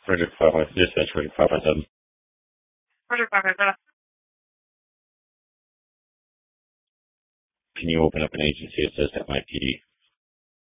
Frederick 5, dispatch Frederick 557. Roger, 557. Can you open up an agency that says that might PD?